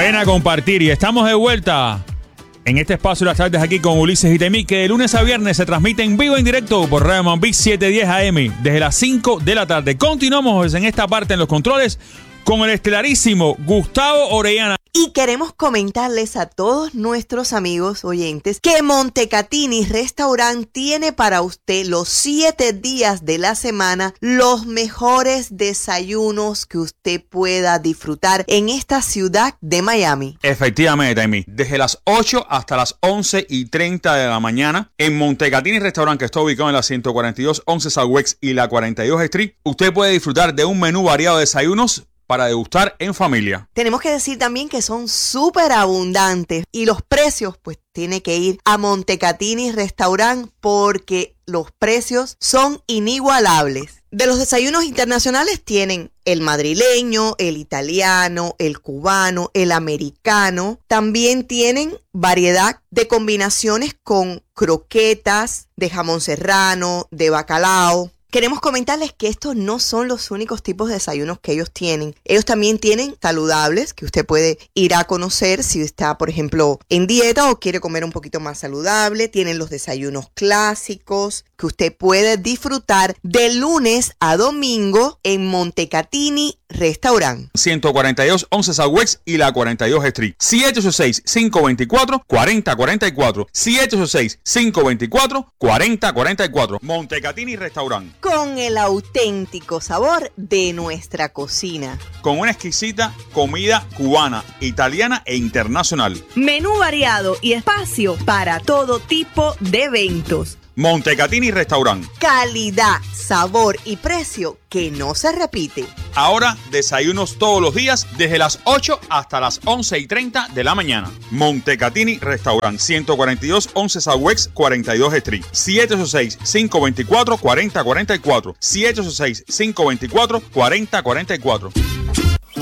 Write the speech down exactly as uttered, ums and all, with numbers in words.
Ven a compartir y estamos de vuelta en este espacio de las tardes aquí con Ulises y Temí, que de lunes a viernes se transmite en vivo en directo por Radio Mambí setecientos diez A M desde las cinco de la tarde. Continuamos en esta parte en los controles con el estelarísimo Gustavo Orellana. Y queremos comentarles a todos nuestros amigos oyentes que Montecatini Restaurant tiene para usted los siete días de la semana los mejores desayunos que usted pueda disfrutar en esta ciudad de Miami. Efectivamente, Amy. Desde las ocho hasta las once y treinta de la mañana en Montecatini Restaurant, que está ubicado en la ciento cuarenta y dos once Southwest y la cuarenta y dos Street, usted puede disfrutar de un menú variado de desayunos para degustar en familia. Tenemos que decir también que son súper abundantes y los precios, pues tiene que ir a Montecatini Restaurant porque los precios son inigualables. De los desayunos internacionales tienen el madrileño, el italiano, el cubano, el americano. También tienen variedad de combinaciones con croquetas, de jamón serrano, de bacalao. Queremos comentarles que estos no son los únicos tipos de desayunos que ellos tienen. Ellos también tienen saludables que usted puede ir a conocer si está, por ejemplo, en dieta o quiere comer un poquito más saludable. Tienen los desayunos clásicos que usted puede disfrutar de lunes a domingo en Montecatini Restaurant. ciento cuarenta y dos once Southwest y la cuarenta y dos Street. siete ocho seis, cinco dos cuatro, cuatro cero cuatro cuatro. siete ocho seis, cinco dos cuatro, cuatro cero cuatro cuatro. Montecatini Restaurant. Con el auténtico sabor de nuestra cocina. Con una exquisita comida cubana, italiana e internacional. Menú variado y espacio para todo tipo de eventos. Montecatini Restaurant. Calidad, sabor y precio que no se repite. Ahora desayunos todos los días desde las ocho hasta las once y treinta de la mañana. Montecatini Restaurant, ciento cuarenta y dos once Southwest cuarenta y dos Street. siete ocho seis, cinco dos cuatro, cuatro cero cuatro cuatro. siete ocho seis, cinco dos cuatro, cuatro cero cuatro cuatro.